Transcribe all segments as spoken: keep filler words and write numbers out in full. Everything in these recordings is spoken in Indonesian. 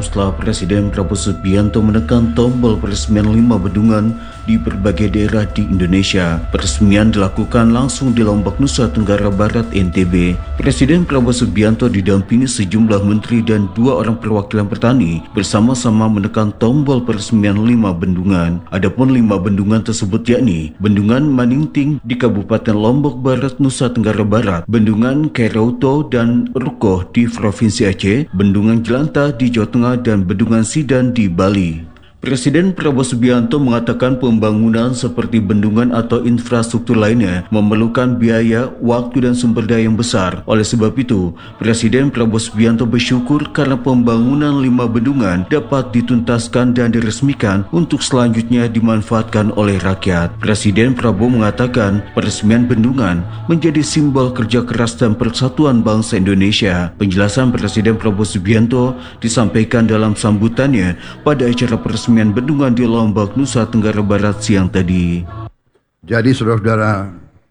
setelah Presiden Prabowo Subianto menekan tombol peresmian lima bendungan di berbagai daerah di Indonesia. Peresmian dilakukan langsung di Lombok, Nusa Tenggara Barat, N T B. Presiden Prabowo Subianto didampingi sejumlah menteri dan dua orang perwakilan petani bersama-sama menekan tombol peresmian lima bendungan. Adapun lima bendungan tersebut yakni Bendungan Maningting di Kabupaten Lombok Barat, Nusa Tenggara Barat, Bendungan Kerauto dan Rukoh di Provinsi Aceh, Bendungan Jelantah di Jawa Tengah, dan Bendungan Sidan di Bali. Presiden Prabowo Subianto mengatakan pembangunan seperti bendungan atau infrastruktur lainnya memerlukan biaya, waktu, dan sumber daya yang besar. Oleh sebab itu, Presiden Prabowo Subianto bersyukur karena pembangunan lima bendungan dapat dituntaskan dan diresmikan untuk selanjutnya dimanfaatkan oleh rakyat. Presiden Prabowo mengatakan peresmian bendungan menjadi simbol kerja keras dan persatuan bangsa Indonesia. Penjelasan Presiden Prabowo Subianto disampaikan dalam sambutannya pada acara peresmian bendungan di Lombok, Nusa Tenggara Barat siang tadi. Jadi saudara-saudara,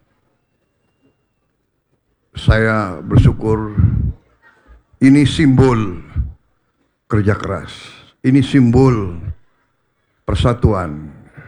saya bersyukur ini simbol kerja keras, ini simbol persatuan.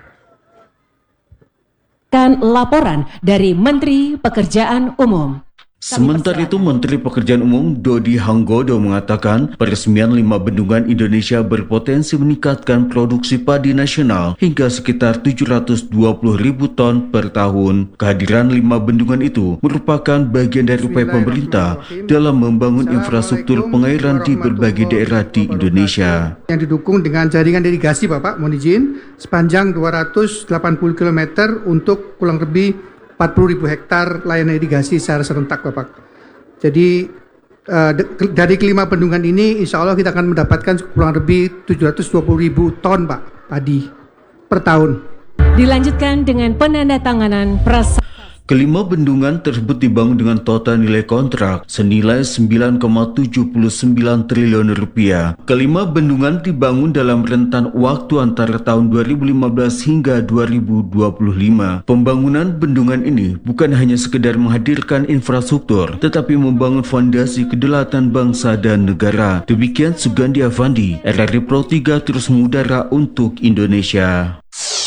Kan laporan dari Menteri Pekerjaan Umum. Sementara itu, Menteri Pekerjaan Umum Dodi Hanggodo mengatakan peresmian lima bendungan Indonesia berpotensi meningkatkan produksi padi nasional hingga sekitar tujuh ratus dua puluh ribu ton per tahun. Kehadiran lima bendungan itu merupakan bagian dari upaya pemerintah dalam membangun infrastruktur pengairan di berbagai daerah di Indonesia. Yang didukung dengan jaringan irigasi, Bapak, mohon izin, sepanjang dua ratus delapan puluh kilometer untuk kurang lebih empat puluh ribu hektar layanan irigasi secara serentak, Bapak. Jadi uh, dari kelima bendungan ini insya Allah kita akan mendapatkan kurang lebih tujuh ratus dua puluh ribu ton, Pak, padi per tahun. Dilanjutkan dengan penandatanganan prasyarat. Kelima bendungan tersebut dibangun dengan total nilai kontrak senilai sembilan koma tujuh sembilan triliun rupiah. Kelima bendungan dibangun dalam rentan waktu antara tahun dua ribu lima belas hingga dua ribu dua puluh lima. Pembangunan bendungan ini bukan hanya sekedar menghadirkan infrastruktur, tetapi membangun fondasi kedaulatan bangsa dan negara. Demikian Sugandi Avandi, R R I Pro tiga terus mengudara untuk Indonesia.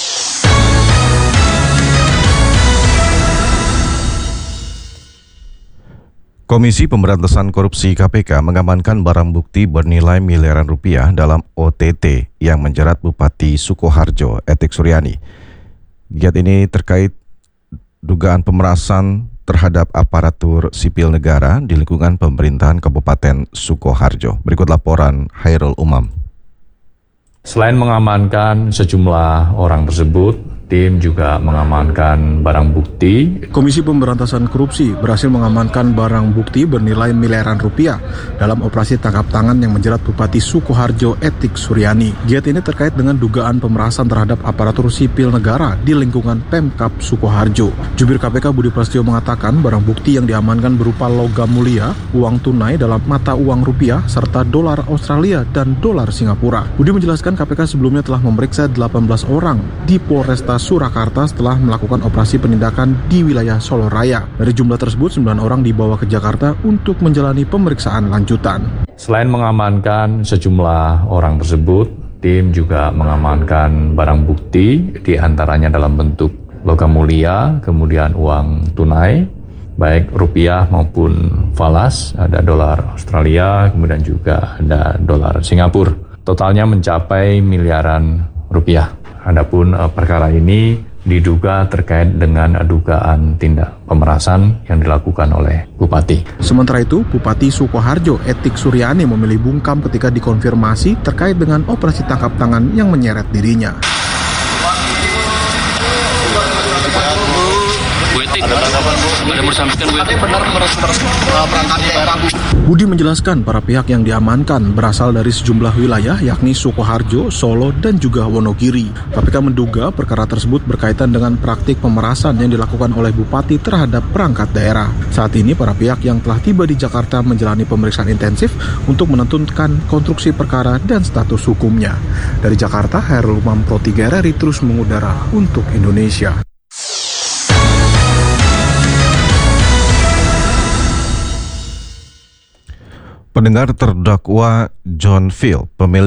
Komisi Pemberantasan Korupsi K P K mengamankan barang bukti bernilai miliaran rupiah dalam O T T yang menjerat Bupati Sukoharjo, Etik Suryani. Giat ini terkait dugaan pemerasan terhadap aparatur sipil negara di lingkungan pemerintahan Kabupaten Sukoharjo. Berikut laporan Hairul Umam. Selain mengamankan sejumlah orang tersebut, tim juga mengamankan barang bukti. Komisi Pemberantasan Korupsi berhasil mengamankan barang bukti bernilai miliaran rupiah dalam operasi tangkap tangan yang menjerat Bupati Sukoharjo, Etik Suryani. Giat ini terkait dengan dugaan pemerasan terhadap aparatur sipil negara di lingkungan Pemkab Sukoharjo. Jubir K P K Budi Prasetyo mengatakan barang bukti yang diamankan berupa logam mulia, uang tunai dalam mata uang rupiah, serta dolar Australia dan dolar Singapura. Budi menjelaskan K P K sebelumnya telah memeriksa delapan belas orang di Polresta Surakarta setelah melakukan operasi penindakan di wilayah Solo Raya. Dari jumlah tersebut, sembilan orang dibawa ke Jakarta untuk menjalani pemeriksaan lanjutan. Selain mengamankan sejumlah orang tersebut, tim juga mengamankan barang bukti, diantaranya dalam bentuk logam mulia, kemudian uang tunai, baik rupiah maupun falas, ada dolar Australia, kemudian juga ada dolar Singapura. Totalnya mencapai miliaran rupiah. Adapun uh, perkara ini diduga terkait dengan dugaan tindak pemerasan yang dilakukan oleh Bupati. Sementara itu, Bupati Sukoharjo, Etik Suryani memilih bungkam ketika dikonfirmasi terkait dengan operasi tangkap tangan yang menyeret dirinya. Budi menjelaskan para pihak yang diamankan berasal dari sejumlah wilayah yakni Sukoharjo, Solo, dan juga Wonogiri. K P K menduga perkara tersebut berkaitan dengan praktik pemerasan yang dilakukan oleh Bupati terhadap perangkat daerah. Saat ini para pihak yang telah tiba di Jakarta menjalani pemeriksaan intensif untuk menentukan konstruksi perkara dan status hukumnya. Dari Jakarta, Hairul Umam, Pro tiga R R I terus mengudara untuk Indonesia. Pendengar, terdakwa John Field, pemilik